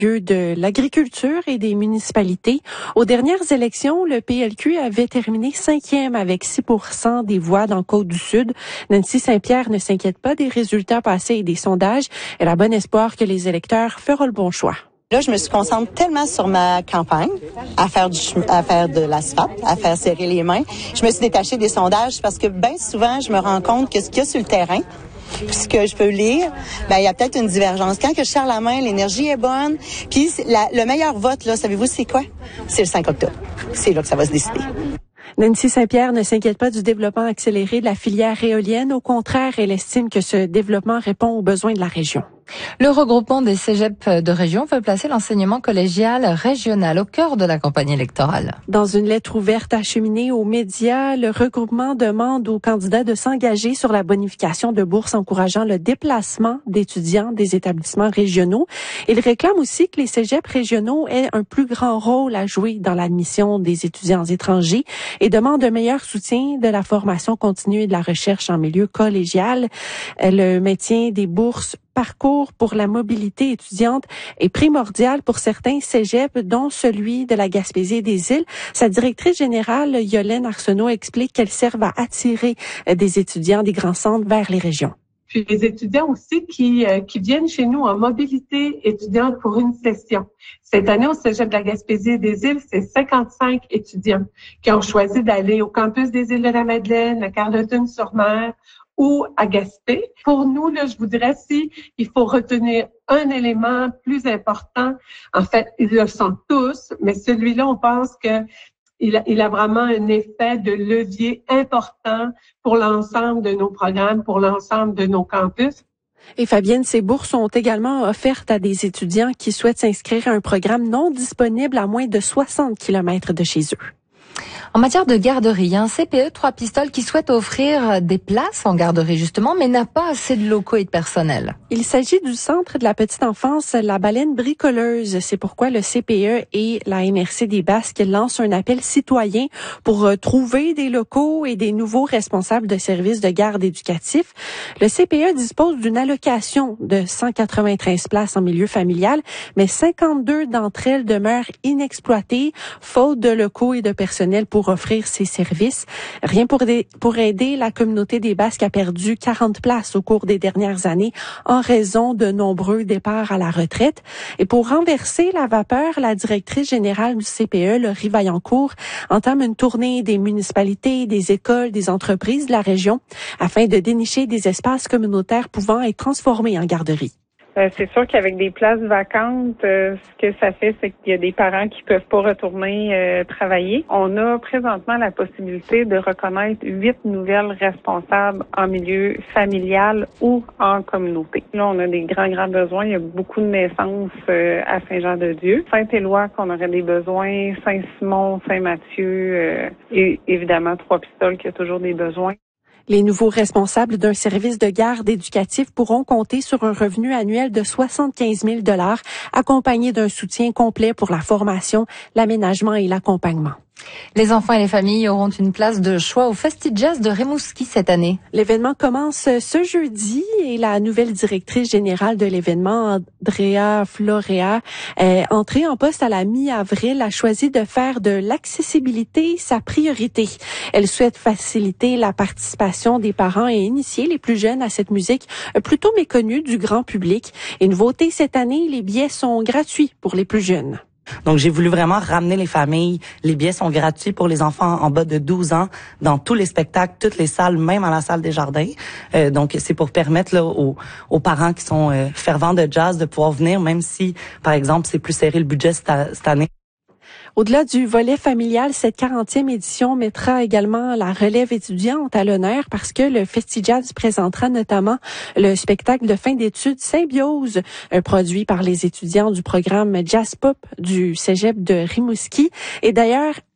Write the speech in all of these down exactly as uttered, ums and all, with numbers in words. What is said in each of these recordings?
de l'agriculture et des municipalités. Aux dernières élections, le P L Q avait terminé cinquième avec six pour cent des voix dans Côte-du-Sud. Nancy Saint-Pierre ne s'inquiète pas des résultats passés et des sondages. Elle a bon espoir que les électeurs feront le bon choix. Là, je me suis concentrée tellement sur ma campagne, à faire du à faire de l'asphalte, à faire serrer les mains. Je me suis détachée des sondages parce que bien souvent, je me rends compte que ce qu'il y a sur le terrain, puis ce que je peux lire, ben il y a peut-être une divergence. Quand que je serre la main, l'énergie est bonne. Puis la, le meilleur vote, là, savez-vous c'est quoi? C'est le cinq octobre. C'est là que ça va se décider. Nancy Saint-Pierre ne s'inquiète pas du développement accéléré de la filière éolienne. Au contraire, elle estime que ce développement répond aux besoins de la région. Le regroupement des cégeps de région veut placer l'enseignement collégial régional au cœur de la campagne électorale. Dans une lettre ouverte acheminée aux médias, le regroupement demande aux candidats de s'engager sur la bonification de bourses encourageant le déplacement d'étudiants des établissements régionaux. Il réclame aussi que les cégeps régionaux aient un plus grand rôle à jouer dans l'admission des étudiants étrangers et demande un meilleur soutien de la formation continue et de la recherche en milieu collégial. Le maintien des bourses Parcours pour la mobilité étudiante est primordial pour certains cégeps, dont celui de la Gaspésie et des Îles. Sa directrice générale, Yolène Arsenault, explique qu'elles servent à attirer des étudiants des grands centres vers les régions. Puis les étudiants aussi qui euh, qui viennent chez nous en mobilité étudiante pour une session. Cette année, au Cégep de la Gaspésie et des Îles, c'est cinquante-cinq étudiants qui ont choisi d'aller au campus des Îles de la Madeleine, à Carleton-sur-Mer ou à Gaspé. Pour nous, là, je vous dirais si il faut retenir un élément plus important. En fait, ils le sont tous, mais celui-là, on pense que il a, il a vraiment un effet de levier important pour l'ensemble de nos programmes, pour l'ensemble de nos campus. Et Fabienne, ces bourses sont également offertes à des étudiants qui souhaitent s'inscrire à un programme non disponible à moins de soixante kilomètres de chez eux. En matière de garderie, un C P E trois pistoles qui souhaite offrir des places en garderie justement, mais n'a pas assez de locaux et de personnel. Il s'agit du centre de la petite enfance La Baleine Bricoleuse. C'est pourquoi le C P E et la M R C des Basques lancent un appel citoyen pour trouver des locaux et des nouveaux responsables de services de garde éducatifs. Le C P E dispose d'une allocation de cent quatre-vingt-treize places en milieu familial, mais cinquante-deux d'entre elles demeurent inexploitées, faute de locaux et de personnel pour offrir ces services. Rien pour, des, pour aider, la communauté des Basques a perdu quarante places au cours des dernières années en raison de nombreux départs à la retraite. Et pour renverser la vapeur, la directrice générale du C P E, Laurie Vaillancourt, entame une tournée des municipalités, des écoles, des entreprises de la région afin de dénicher des espaces communautaires pouvant être transformés en garderie. Euh, c'est sûr qu'avec des places vacantes, euh, ce que ça fait, c'est qu'il y a des parents qui peuvent pas retourner euh, travailler. On a présentement la possibilité de reconnaître huit nouvelles responsables en milieu familial ou en communauté. Là, on a des grands, grands besoins. Il y a beaucoup de naissances euh, à Saint-Jean-de-Dieu. Saint-Éloi, qu'on aurait des besoins. Saint-Simon, Saint-Mathieu euh, et évidemment Trois-Pistoles, qui a toujours des besoins. Les nouveaux responsables d'un service de garde éducatif pourront compter sur un revenu annuel de soixante-quinze mille dollars, accompagné d'un soutien complet pour la formation, l'aménagement et l'accompagnement. Les enfants et les familles auront une place de choix au Festi-Jazz de Rimouski cette année. L'événement commence ce jeudi et la nouvelle directrice générale de l'événement, Andrea Florea, est entrée en poste à la mi-avril, a choisi de faire de l'accessibilité sa priorité. Elle souhaite faciliter la participation des parents et initier les plus jeunes à cette musique plutôt méconnue du grand public. Et nouveauté cette année, les billets sont gratuits pour les plus jeunes. Donc, j'ai voulu vraiment ramener les familles. Les billets sont gratuits pour les enfants en bas de douze ans dans tous les spectacles, toutes les salles, même à la salle des jardins. Euh, donc, c'est pour permettre là, aux, aux parents qui sont euh, fervents de jazz de pouvoir venir, même si, par exemple, c'est plus serré le budget cette, cette année. Au-delà du volet familial, cette quarantième édition mettra également la relève étudiante à l'honneur parce que le Festi-Jazz présentera notamment le spectacle de fin d'études Symbiose, un produit par les étudiants du programme Jazz Pop du Cégep de Rimouski. Et d'ailleurs,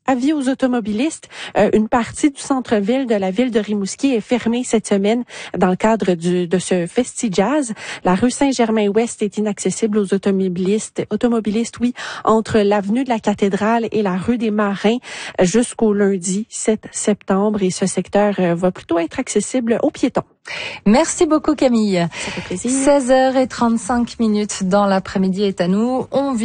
avis aux automobilistes. Euh, une partie du centre-ville de la ville de Rimouski est fermée cette semaine dans le cadre du, de ce Festi-Jazz. La rue Saint-Germain-Ouest est inaccessible aux automobilistes, automobilistes, oui, entre l'avenue de la Cathédrale et la rue des Marins jusqu'au lundi sept septembre. Et ce secteur euh, va plutôt être accessible aux piétons. Merci beaucoup Camille. Ça fait plaisir. seize heures trente-cinq minutes dans l'après-midi est à nous. On